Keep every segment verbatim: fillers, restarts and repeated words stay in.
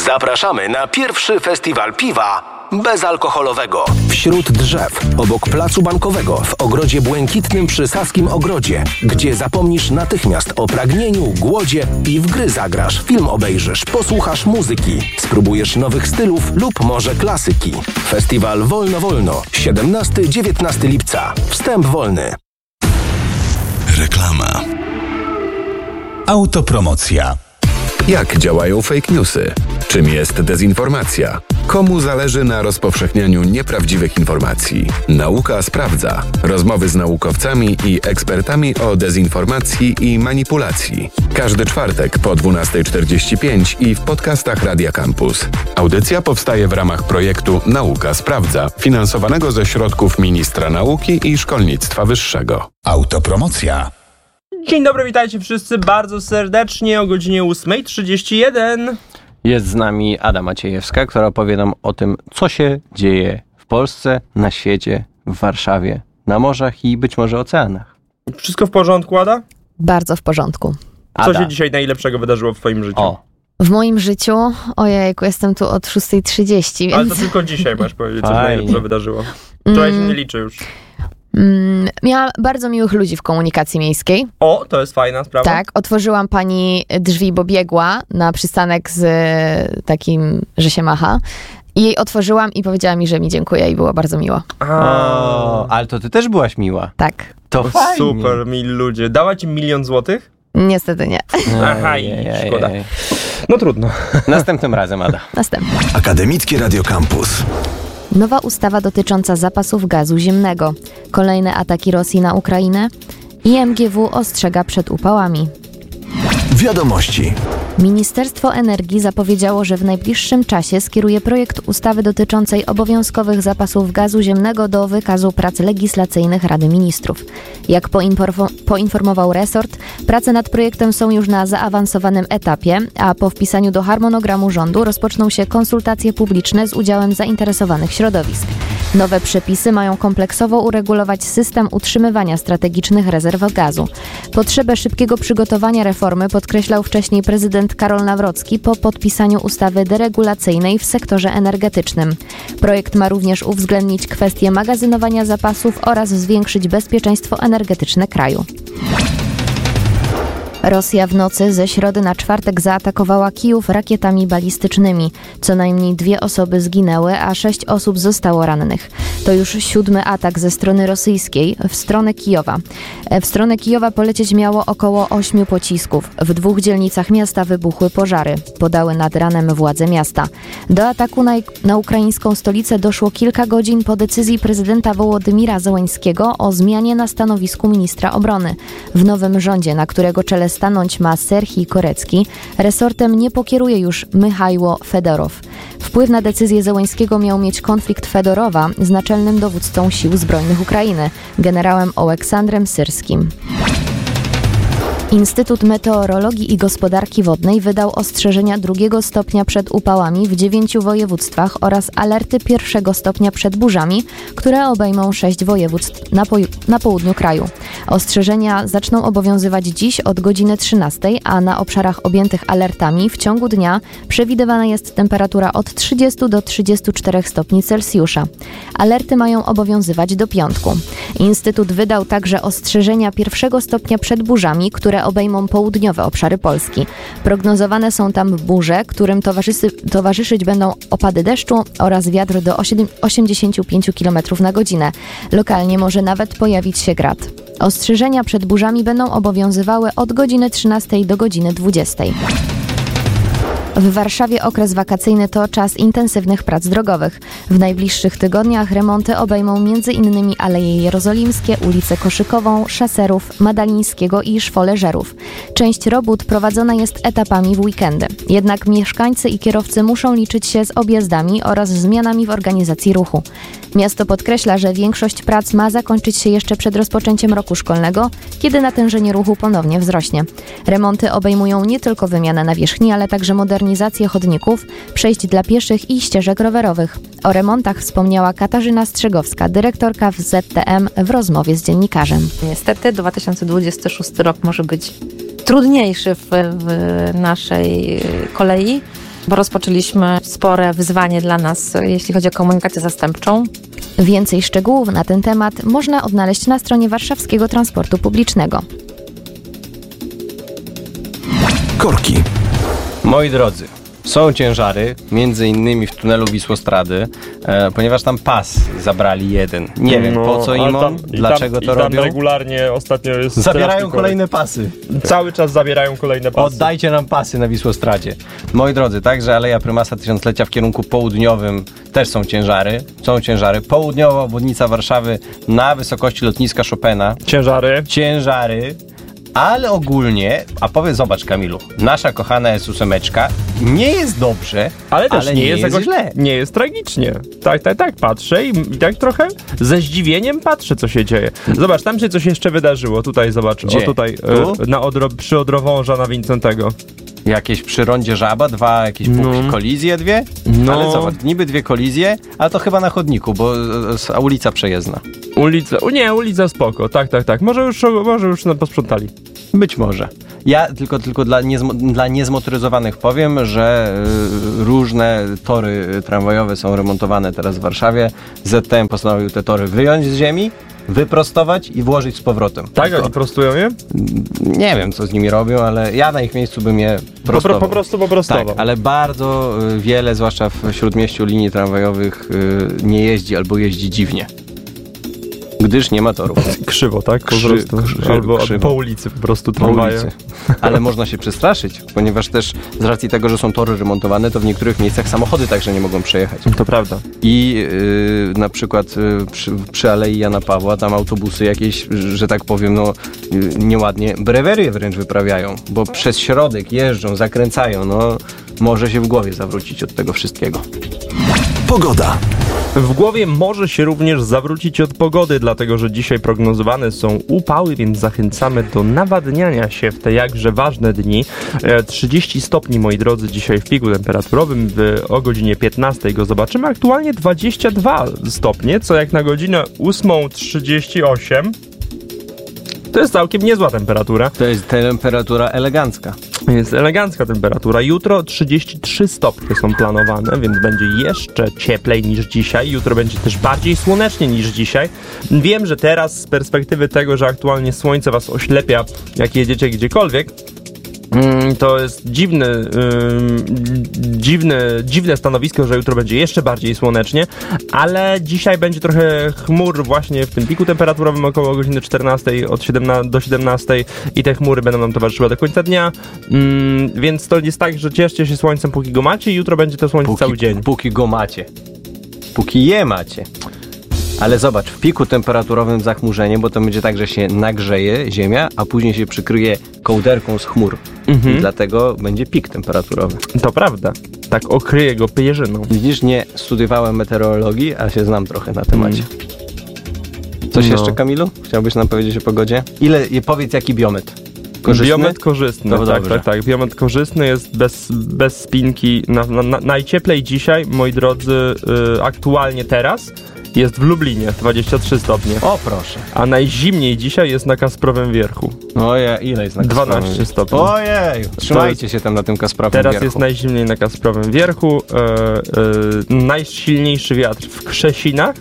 Zapraszamy na pierwszy festiwal piwa bezalkoholowego. Wśród drzew, obok placu bankowego, w ogrodzie błękitnym przy Saskim Ogrodzie, gdzie zapomnisz natychmiast o pragnieniu, głodzie i w gry zagrasz, film obejrzysz, posłuchasz muzyki, spróbujesz nowych stylów lub może klasyki. Festiwal Wolno Wolno, siedemnastego do dziewiętnastego lipca. Wstęp wolny. Reklama. Autopromocja. Jak działają fake newsy? Czym jest dezinformacja? Komu zależy na rozpowszechnianiu nieprawdziwych informacji? Nauka sprawdza. Rozmowy z naukowcami i ekspertami o dezinformacji i manipulacji. Każdy czwartek po dwunasta czterdzieści pięć i w podcastach Radia Campus. Audycja powstaje w ramach projektu Nauka sprawdza, finansowanego ze środków Ministra Nauki i Szkolnictwa Wyższego. Autopromocja. Dzień dobry, witajcie wszyscy bardzo serdecznie o godzinie ósma trzydzieści jeden. Jest z nami Ada Maciejewska, która opowie nam o tym, co się dzieje w Polsce, na świecie, w Warszawie, na morzach i być może oceanach. Wszystko w porządku, Ada? Bardzo w porządku. Co Ada. się dzisiaj najlepszego wydarzyło w twoim życiu? O. W moim życiu, ojejku, jestem tu od szósta trzydzieści, więc... Ale to tylko dzisiaj masz powiedzieć, co się Fajnie. najlepszego wydarzyło. Wczoraj się nie liczy już. Mm, miałam bardzo miłych ludzi w komunikacji miejskiej. O, to jest fajna sprawa. Tak, otworzyłam pani drzwi, bo biegła na przystanek z takim, że się macha. I jej otworzyłam i powiedziała mi, że mi dziękuję i było bardzo miło. O, ale to ty też byłaś miła. Tak. To O, fajnie. super, mili ludzie. Dała ci milion złotych? Niestety nie. Aha, i Ojej. szkoda. No trudno. Następnym razem, Ada. Następny. Akademickie Radio Campus. Nowa ustawa dotycząca zapasów gazu ziemnego. Kolejne ataki Rosji na Ukrainę. I M G W ostrzega przed upałami. Wiadomości. Ministerstwo Energii zapowiedziało, że w najbliższym czasie skieruje projekt ustawy dotyczącej obowiązkowych zapasów gazu ziemnego do wykazu prac legislacyjnych Rady Ministrów. Jak poinform- poinformował resort, prace nad projektem są już na zaawansowanym etapie, a po wpisaniu do harmonogramu rządu rozpoczną się konsultacje publiczne z udziałem zainteresowanych środowisk. Nowe przepisy mają kompleksowo uregulować system utrzymywania strategicznych rezerw gazu. Potrzebę szybkiego przygotowania reformy podkreślał wcześniej prezydent Karol Nawrocki po podpisaniu ustawy deregulacyjnej w sektorze energetycznym. Projekt ma również uwzględnić kwestię magazynowania zapasów oraz zwiększyć bezpieczeństwo energetyczne kraju. Rosja w nocy ze środy na czwartek zaatakowała Kijów rakietami balistycznymi. Co najmniej dwie osoby zginęły, a sześć osób zostało rannych. To już siódmy atak ze strony rosyjskiej w stronę Kijowa. W stronę Kijowa polecieć miało około ośmiu pocisków. W dwóch dzielnicach miasta wybuchły pożary, podały nad ranem władze miasta. Do ataku na, na ukraińską stolicę doszło kilka godzin po decyzji prezydenta Wołodymira Zełenskiego o zmianie na stanowisku ministra obrony. W nowym rządzie, na którego czele stanąć ma Serhij Korecki, resortem nie pokieruje już Michajło Fedorow. Wpływ na decyzję Zełenskiego miał mieć konflikt Fedorowa z naczelnym dowódcą sił zbrojnych Ukrainy, generałem Oleksandrem Syrskim. Instytut Meteorologii i Gospodarki Wodnej wydał ostrzeżenia drugiego stopnia przed upałami w dziewięciu województwach oraz alerty pierwszego stopnia przed burzami, które obejmą sześć województw na, po- na południu kraju. Ostrzeżenia zaczną obowiązywać dziś od godziny trzynastej, a na obszarach objętych alertami w ciągu dnia przewidywana jest temperatura od trzydziestu do trzydziestu czterech stopni Celsjusza. Alerty mają obowiązywać do piątku. Instytut wydał także ostrzeżenia pierwszego stopnia przed burzami, które obejmą południowe obszary Polski. Prognozowane są tam burze, którym towarzyszy, towarzyszyć będą opady deszczu oraz wiatr do osiemdziesięciu pięciu kilometrów na godzinę. Lokalnie może nawet pojawić się grad. Ostrzeżenia przed burzami będą obowiązywały od godziny trzynastej do godziny dwudziestej. W Warszawie okres wakacyjny to czas intensywnych prac drogowych. W najbliższych tygodniach remonty obejmą między innymi Aleje Jerozolimskie, ulicę Koszykową, Szaserów, Madalińskiego i Szwoleżerów. Część robót prowadzona jest etapami w weekendy. Jednak mieszkańcy i kierowcy muszą liczyć się z objazdami oraz zmianami w organizacji ruchu. Miasto podkreśla, że większość prac ma zakończyć się jeszcze przed rozpoczęciem roku szkolnego, kiedy natężenie ruchu ponownie wzrośnie. Remonty obejmują nie tylko wymianę nawierzchni, ale także modernizację chodników, przejść dla pieszych i ścieżek rowerowych. O remontach wspomniała Katarzyna Strzegowska, dyrektorka w Z T M, w rozmowie z dziennikarzem. Niestety dwa tysiące dwudziesty szósty rok może być trudniejszy w, w naszej kolei. bo rozpoczęliśmy spore wyzwanie dla nas, jeśli chodzi o komunikację zastępczą. Więcej szczegółów na ten temat można odnaleźć na stronie Warszawskiego Transportu Publicznego. Korki. Moi drodzy, są ciężary, między innymi w tunelu Wisłostrady, e, ponieważ tam pas zabrali jeden. Nie wiem, po co im on, dlaczego i to tam robią. regularnie ostatnio jest Zabierają kolejne pasy. Cały czas zabierają kolejne pasy. Oddajcie nam pasy na Wisłostradzie. Moi drodzy, także Aleja Prymasa Tysiąclecia w kierunku południowym też są ciężary. Są ciężary. Południowa obwodnica Warszawy na wysokości lotniska Chopina. Ciężary. Ciężary. Ale ogólnie, a powiedz, zobacz Kamilu, nasza kochana S osiem nie jest dobrze, ale też ale nie, nie jest, jest jakoś, źle. Nie jest tragicznie. Tak, tak, tak, patrzę i, i tak trochę ze zdziwieniem patrzę, co się dzieje. Zobacz, tam się coś jeszcze wydarzyło. Tutaj, zobacz, Gdzie? o tutaj, Tu? e, na odro, przy odrowąża na Wincentego. Jakieś przy rondzie Żaba, dwa jakieś No. kolizje, dwie? No. Ale zobacz, niby dwie kolizje, a to chyba na chodniku, bo e, ulica przejezdna. Ulica, u nie, ulica spoko, tak, tak, tak. Może już, może już nam posprzątali. Być może. Ja tylko, tylko dla, niezmo, dla niezmotoryzowanych powiem, że y, różne tory tramwajowe są remontowane teraz w Warszawie. Z T M postanowił te tory wyjąć z ziemi, wyprostować i włożyć z powrotem. Tak, Tylko, oni prostują je? nie wiem, co z nimi robią, ale ja na ich miejscu bym je Po, prostował. po prostu poprostował. Tak, ale bardzo y, wiele, zwłaszcza w śródmieściu linii tramwajowych, y, nie jeździ albo jeździ dziwnie. Gdyż nie ma torów. Krzywo, tak? Po Krzy- prostu. krzy- Albo krzywo. po ulicy po prostu Po tramwaje. ulicy. Ale można się przestraszyć, ponieważ też z racji tego, że są tory remontowane, to w niektórych miejscach samochody także nie mogą przejechać. To prawda. I yy, na przykład yy, przy, przy Alei Jana Pawła tam autobusy jakieś, że tak powiem, no yy, nieładnie, brewerie wręcz wyprawiają, bo przez środek jeżdżą, zakręcają, no może się w głowie zawrócić od tego wszystkiego. Pogoda. W głowie może się również zawrócić od pogody, dlatego że dzisiaj prognozowane są upały, więc zachęcamy do nawadniania się w te jakże ważne dni. E, trzydzieści stopni, moi drodzy, dzisiaj w piku temperaturowym. W, o godzinie piętnastej go zobaczymy. Aktualnie dwadzieścia dwa stopnie, co jak na godzinę ósmą trzydzieści osiem. To jest całkiem niezła temperatura. To jest temperatura elegancka. Jest elegancka temperatura. Jutro trzydzieści trzy stopnie są planowane, więc będzie jeszcze cieplej niż dzisiaj. Jutro będzie też bardziej słonecznie niż dzisiaj. Wiem, że teraz z perspektywy tego, że aktualnie słońce was oślepia, jak jedziecie gdziekolwiek, to jest dziwny, yy, dziwny, dziwne stanowisko, że jutro będzie jeszcze bardziej słonecznie, ale dzisiaj będzie trochę chmur właśnie w tym piku temperaturowym około godziny czternastej od siedemnastej do siedemnastej i te chmury będą nam towarzyszyły do końca dnia, yy, więc to jest tak, że cieszcie się słońcem póki go macie i jutro będzie to słońce Póki, cały dzień. Póki go macie. Póki je macie. Ale zobacz, w piku temperaturowym zachmurzenie, bo to będzie tak, że się nagrzeje ziemia, a później się przykryje kołderką z chmur. Mhm. I dlatego będzie pik temperaturowy. To prawda. Tak okryje go pierzyną. Widzisz, nie studiowałem meteorologii, a się znam trochę na temacie. Coś No. jeszcze, Kamilu? Chciałbyś nam powiedzieć o pogodzie? Ile, i powiedz, jaki biometr? Korzystny? Biometr korzystny, To tak, dobrze. tak, tak. Biometr korzystny jest bez, bez spinki. Na, na, na, najcieplej dzisiaj, moi drodzy, yy, aktualnie teraz jest w Lublinie, dwadzieścia trzy stopnie. O, proszę. A najzimniej dzisiaj jest na Kasprowym Wierchu. Ojej, ile jest na Kasprowym? dwanaście stopni. Ojej, trzymajcie się tam na tym Kasprowym Teraz Wierchu. jest najzimniej na Kasprowym Wierchu. Yy, yy, najsilniejszy wiatr w Krzesinach,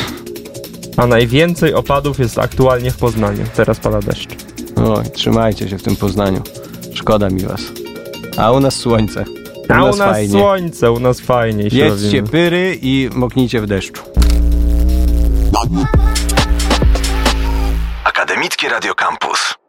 a najwięcej opadów jest aktualnie w Poznaniu. Teraz pada deszcz. Oj, trzymajcie się w tym Poznaniu. Szkoda mi was. A u nas słońce. U A nas u nas fajnie. słońce, u nas fajnie się Jedzcie robimy. pyry i moknijcie w deszczu. Akademickie Radio Campus.